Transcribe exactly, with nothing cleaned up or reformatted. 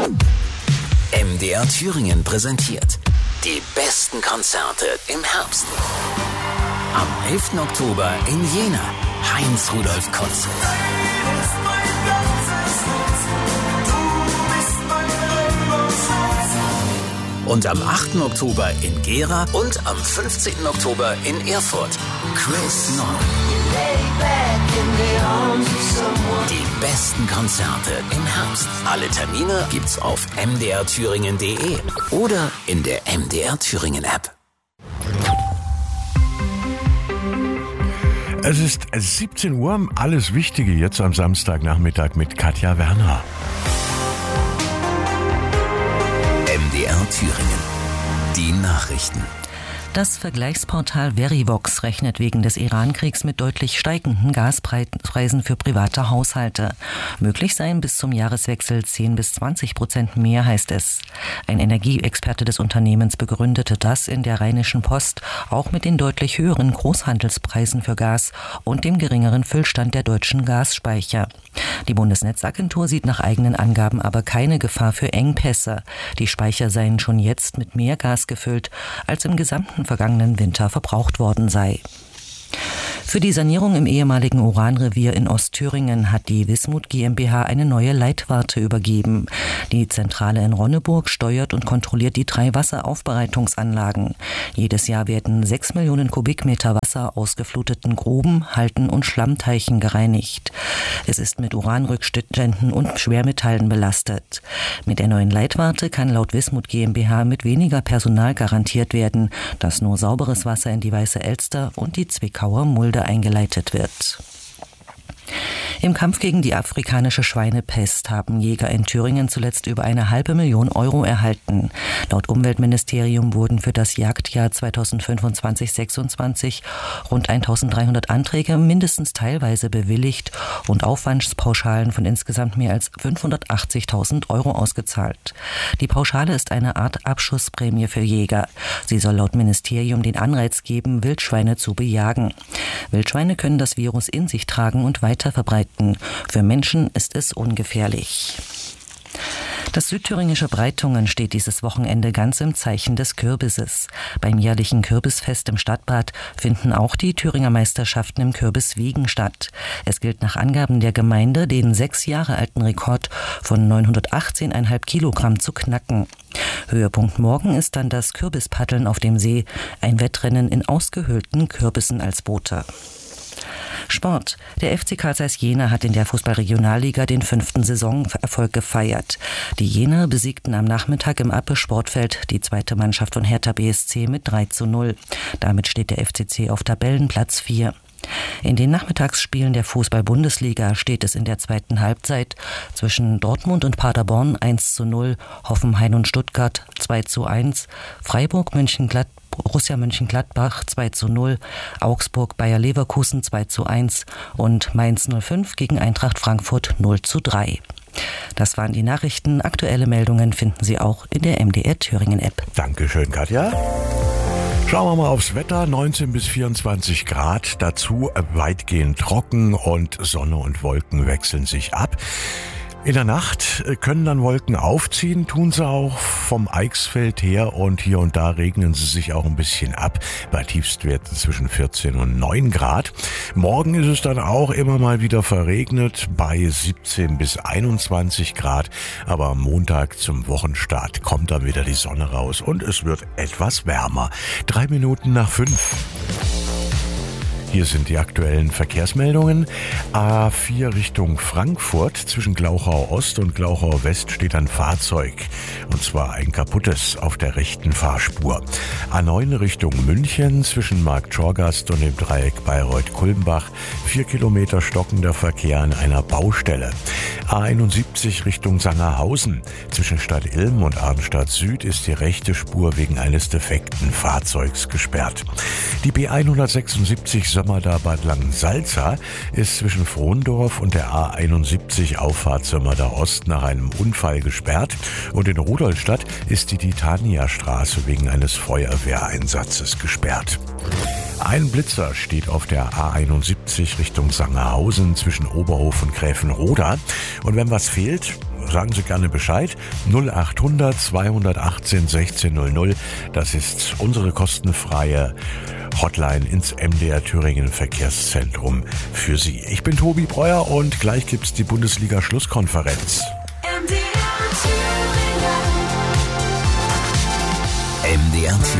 M D R Thüringen präsentiert die besten Konzerte im Herbst. Am elften Oktober in Jena, Heinz-Rudolf Konzert. Und am achten Oktober in Gera und am fünfzehnten Oktober in Erfurt, Chris Nord. Die besten Konzerte im Herbst. Alle Termine gibt's auf m d r thüringen punkt d e oder in der M D R Thüringen App. Es ist siebzehn Uhr, alles Wichtige jetzt am Samstagnachmittag mit Katja Werner. M D R Thüringen. Die Nachrichten. Das Vergleichsportal Verivox rechnet wegen des Iran-Kriegs mit deutlich steigenden Gaspreisen für private Haushalte. Möglich seien bis zum Jahreswechsel zehn bis zwanzig Prozent mehr, heißt es. Ein Energieexperte des Unternehmens begründete das in der Rheinischen Post auch mit den deutlich höheren Großhandelspreisen für Gas und dem geringeren Füllstand der deutschen Gasspeicher. Die Bundesnetzagentur sieht nach eigenen Angaben aber keine Gefahr für Engpässe. Die Speicher seien schon jetzt mit mehr Gas gefüllt, als im gesamten vergangenen Winter verbraucht worden sei. Für die Sanierung im ehemaligen Uranrevier in Ostthüringen hat die Wismut GmbH eine neue Leitwarte übergeben. Die Zentrale in Ronneburg steuert und kontrolliert die drei Wasseraufbereitungsanlagen. Jedes Jahr werden sechs Millionen Kubikmeter Wasser aus gefluteten Gruben, Halten und Schlammteichen gereinigt. Es ist mit Uranrückständen und Schwermetallen belastet. Mit der neuen Leitwarte kann laut Wismut GmbH mit weniger Personal garantiert werden, dass nur sauberes Wasser in die Weiße Elster und die Zwickauer Mulde eingeleitet wird. Im Kampf gegen die afrikanische Schweinepest haben Jäger in Thüringen zuletzt über eine halbe Million Euro erhalten. Laut Umweltministerium wurden für das Jagdjahr zweitausendfünfundzwanzig sechsundzwanzig rund eintausenddreihundert Anträge mindestens teilweise bewilligt und Aufwandspauschalen von insgesamt mehr als fünfhundertachtzigtausend Euro ausgezahlt. Die Pauschale ist eine Art Abschussprämie für Jäger. Sie soll laut Ministerium den Anreiz geben, Wildschweine zu bejagen. Wildschweine können das Virus in sich tragen und weiter verbreiten. Für Menschen ist es ungefährlich. Das südthüringische Breitungen steht dieses Wochenende ganz im Zeichen des Kürbisses. Beim jährlichen Kürbisfest im Stadtbad finden auch die Thüringer Meisterschaften im Kürbiswiegen statt. Es gilt nach Angaben der Gemeinde, den sechs Jahre alten Rekord von neunhundertachtzehn Komma fünf Kilogramm zu knacken. Höhepunkt morgen ist dann das Kürbispaddeln auf dem See, ein Wettrennen in ausgehöhlten Kürbissen als Boote. Sport. Der F C Carl Zeiss Jena hat in der Fußball-Regionalliga den fünften Saisonerfolg gefeiert. Die Jener besiegten am Nachmittag im Appe-Sportfeld die zweite Mannschaft von Hertha B S C mit drei zu null. Damit steht der F C C auf Tabellenplatz vier. In den Nachmittagsspielen der Fußball-Bundesliga steht es in der zweiten Halbzeit zwischen Dortmund und Paderborn eins zu null, Hoffenheim und Stuttgart zwei zu eins, Freiburg Mönchengladbach Borussia Mönchengladbach zwei zu null, Augsburg Bayer Leverkusen zwei zu eins und Mainz null fünf gegen Eintracht Frankfurt null zu drei. Das waren die Nachrichten. Aktuelle Meldungen finden Sie auch in der M D R Thüringen App. Dankeschön, Katja. Schauen wir mal aufs Wetter. neunzehn bis vierundzwanzig Grad. Dazu weitgehend trocken und Sonne und Wolken wechseln sich ab. In der Nacht können dann Wolken aufziehen, tun sie auch vom Eichsfeld her und hier und da regnen sie sich auch ein bisschen ab, bei Tiefstwerten zwischen vierzehn und neun Grad. Morgen ist es dann auch immer mal wieder verregnet bei siebzehn bis einundzwanzig Grad, aber am Montag zum Wochenstart kommt dann wieder die Sonne raus und es wird etwas wärmer. Drei Minuten nach fünf. Hier sind die aktuellen Verkehrsmeldungen. A vier Richtung Frankfurt. Zwischen Glauchau Ost und Glauchau West steht ein Fahrzeug. Und zwar ein kaputtes auf der rechten Fahrspur. A neun Richtung München. Zwischen Marktschorgast und dem Dreieck Bayreuth-Kulmbach. Vier Kilometer stockender Verkehr an einer Baustelle. A einundsiebzig Richtung Sangerhausen. Zwischen Stadt Ilm und Arnstadt Süd ist die rechte Spur wegen eines defekten Fahrzeugs gesperrt. Die B hundertsechsundsiebzig Sömmerda Bad Langensalza ist zwischen Frohndorf und der A einundsiebzig Auffahrt Sömmerda Ost nach einem Unfall gesperrt und in Rudolstadt ist die Titania-Straße wegen eines Feuerwehreinsatzes gesperrt. Ein Blitzer steht auf der A einundsiebzig Richtung Sangerhausen zwischen Oberhof und Gräfenroda. Und wenn was fehlt, sagen Sie gerne Bescheid. null achthundert zweihundertachtzehn sechzehn null null. Das ist unsere kostenfreie Hotline ins M D R Thüringen Verkehrszentrum für Sie. Ich bin Tobi Breuer und gleich gibt's die Bundesliga-Schlusskonferenz. M D R